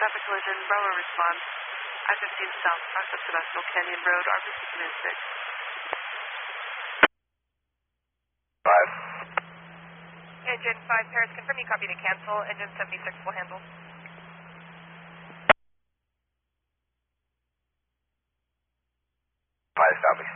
traffic collision, Bravo response. I-15 south, north of Celestial Canyon Road, RPC Command 6. 5. Engine 5, Paris, confirm you copy to cancel. Engine 76 will handle. 5, copy.